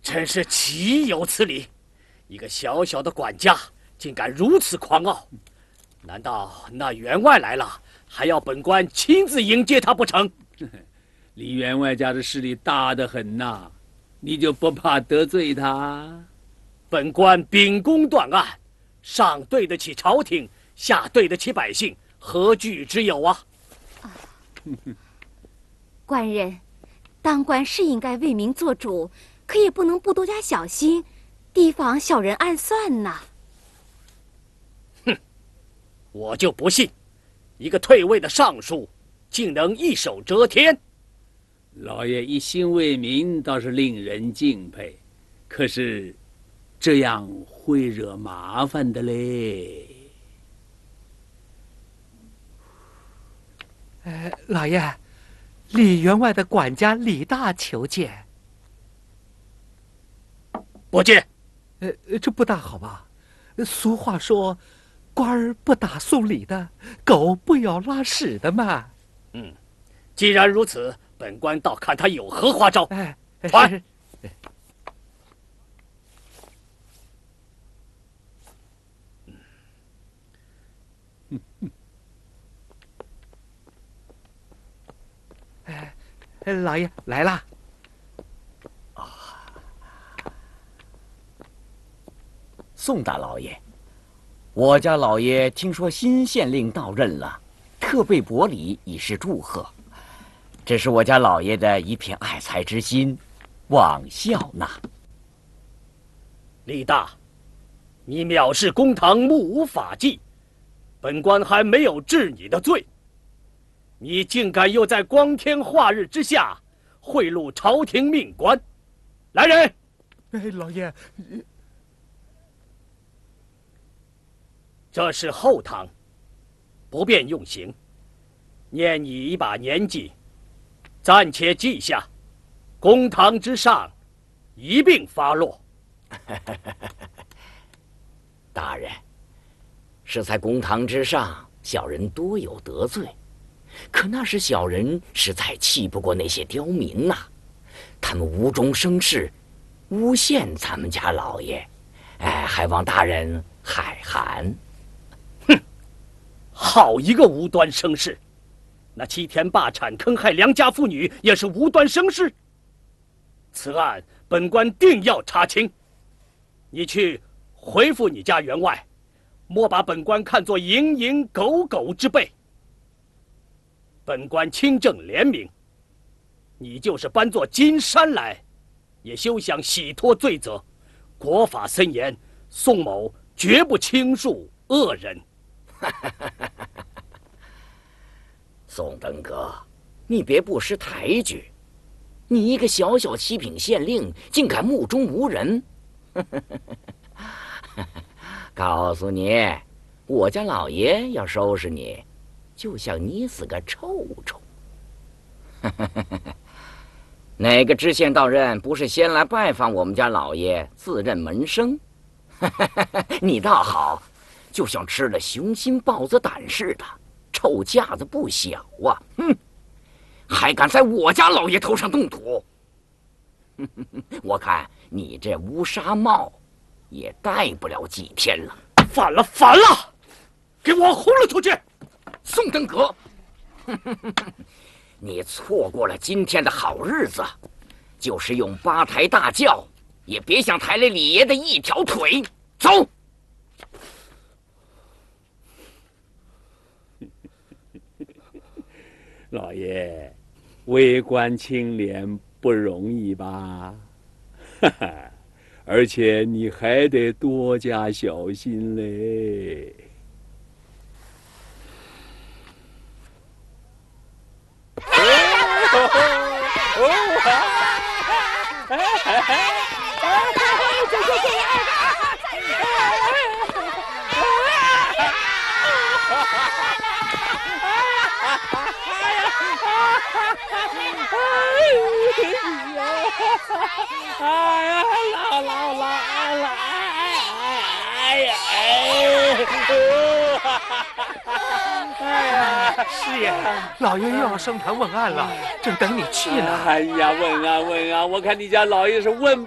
真是岂有此理！一个小小的管家竟敢如此狂傲，难道那员外来了，还要本官亲自迎接他不成？ 李员外家的势力大得很呐，你就不怕得罪他？ 本官秉公断案，上对得起朝廷，下对得起百姓，何惧之有啊？ 官人，当官是应该为民做主，可也不能不多加小心，提防小人暗算呐。 哼，我就不信，一个退位的尚书，竟能一手遮天。 老爷一心为民，倒是令人敬佩，可是这样会惹麻烦的嘞。 老爷，李员外的管家李大求见。 不见。 这不大好吧？俗话说，官儿不打送礼的，狗不咬拉屎的嘛。 既然如此，本官倒看他有何花招。 传。老爷来啦！ 宋大老爷，我家老爷听说新县令到任了，特备薄礼以示祝贺。这是我家老爷的一片爱才之心，望笑纳。 李大，你藐视公堂，目无法纪，本官还没有治你的罪，你竟敢又在光天化日之下贿赂朝廷命官！来人！ 老爷， 这是后堂，不便用刑，念你一把年纪，暂且记下，公堂之上一并发落。 大人，是在公堂之上，小人多有得罪，可那是小人实在气不过那些刁民呐，他们无中生事，诬陷咱们家老爷，还望大人海涵。 好一个无端生事！那欺天霸产、坑害良家妇女也是无端生事。此案本官定要查清。你去回复你家员外，莫把本官看作蝇营狗苟之辈。本官清正廉明，你就是搬作金山来，也休想洗脱罪责。国法森严，宋某绝不轻恕恶人。 宋登哥，你别不识抬举，你一个小小七品县令，竟敢目中无人！告诉你，我家老爷要收拾你，就像捏死个臭虫。哪个知县到任不是先来拜访我们家老爷，自认门生？你倒好，就像吃了雄心豹子胆似的，臭架子不小啊！还敢在我家老爷头上动土！我看你这乌纱帽也戴不了几天了。 反了，反了！给我轰了出去！ 宋登阁，你错过了今天的好日子，就是用八抬大轿，也别想抬了李爷的一条腿。走！ 老爷，为官清廉不容易吧？哈哈，而且你还得多加小心嘞。哎呀， 师爷，老爷又要升堂问案了，正等你去呢。 哎呀，问啊，我看你家老爷是问